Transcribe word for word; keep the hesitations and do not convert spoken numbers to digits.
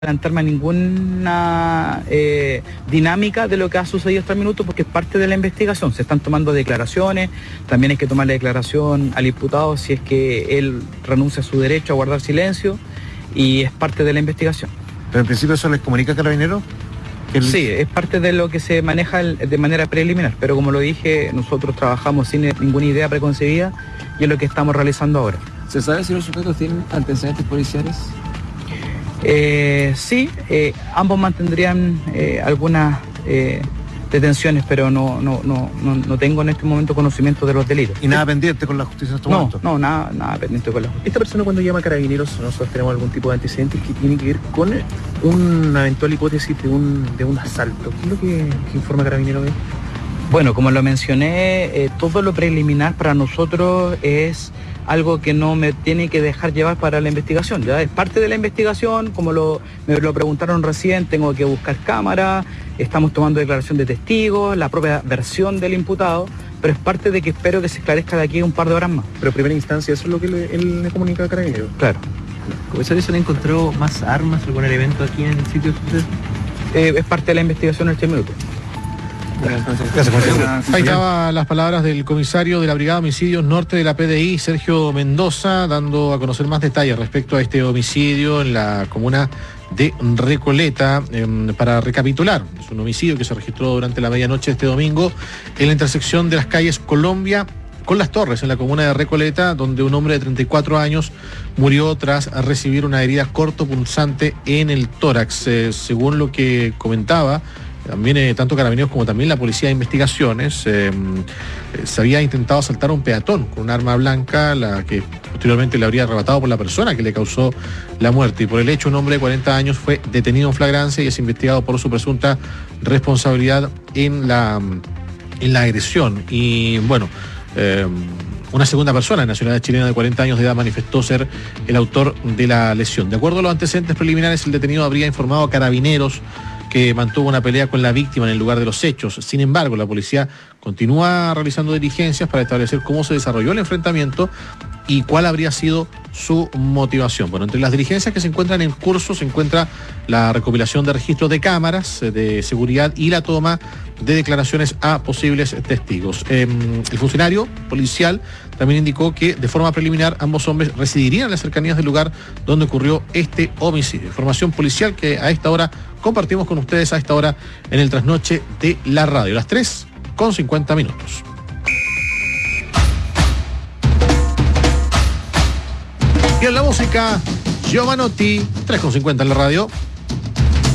adelantarme a ninguna eh, dinámica de lo que ha sucedido hasta el minuto porque es parte de la investigación. Se están tomando declaraciones, también hay que tomarle declaración al imputado si es que él renuncia a su derecho a guardar silencio y es parte de la investigación. ¿Pero en principio eso les comunica a Carabineros? El... Sí, es parte de lo que se maneja de manera preliminar, pero como lo dije, nosotros trabajamos sin ninguna idea preconcebida y es lo que estamos realizando ahora. ¿Se sabe si los sujetos tienen antecedentes policiales? Eh, sí, eh, ambos mantendrían eh, algunas eh, detenciones, pero no, no, no, no, no tengo en este momento conocimiento de los delitos. ¿Y nada pendiente con la justicia en este no, momento? No, nada, nada pendiente con la justicia. Esta persona cuando llama a Carabineros, nosotros tenemos algún tipo de antecedentes que tiene que ver con una eventual hipótesis de un, de un asalto. ¿Qué es lo que, que informa Carabineros? Bueno, como lo mencioné, eh, todo lo preliminar para nosotros es algo que no me tiene que dejar llevar para la investigación. Ya es parte de la investigación, como lo, me lo preguntaron recién, tengo que buscar cámaras, estamos tomando declaración de testigos, la propia versión del imputado, pero es parte de que espero que se esclarezca de aquí a un par de horas más. Pero en primera instancia, ¿eso es lo que le, él le comunica a Carabineros? Claro. ¿Comisario, se han encontrado más armas, algún elemento aquí en el sitio? Eh, es parte de la investigación en este minuto. Ahí estaban las palabras del comisario de la Brigada de Homicidios Norte de la P D I, Sergio Mendoza, dando a conocer más detalles respecto a este homicidio en la comuna de Recoleta. Eh, para recapitular, es un homicidio que se registró durante la medianoche de este domingo en la intersección de las calles Colombia con Las Torres, en la comuna de Recoleta, donde un hombre de treinta y cuatro años murió tras recibir una herida cortopunzante en el tórax. Eh, según lo que comentaba también eh, tanto Carabineros como también la Policía de Investigaciones, eh, eh, se había intentado asaltar a un peatón con un arma blanca, la que posteriormente le habría arrebatado por la persona que le causó la muerte. Y por el hecho, un hombre de cuarenta años fue detenido en flagrancia y es investigado por su presunta responsabilidad en la, en la agresión. Y bueno, eh, una segunda persona, nacionalidad chilena de cuarenta años de edad, manifestó ser el autor de la lesión. De acuerdo a los antecedentes preliminares, el detenido habría informado a Carabineros que mantuvo una pelea con la víctima en el lugar de los hechos. Sin embargo, la policía continúa realizando diligencias para establecer cómo se desarrolló el enfrentamiento y cuál habría sido su motivación. Bueno, entre las diligencias que se encuentran en curso se encuentra la recopilación de registros de cámaras de seguridad y la toma de declaraciones a posibles testigos. Eh, el funcionario policial también indicó que de forma preliminar ambos hombres residirían en las cercanías del lugar donde ocurrió este homicidio. Información policial que a esta hora compartimos con ustedes a esta hora en el trasnoche de la radio, las tres con cincuenta minutos. Y en la música, Giovanotti, tres con cincuenta en la radio.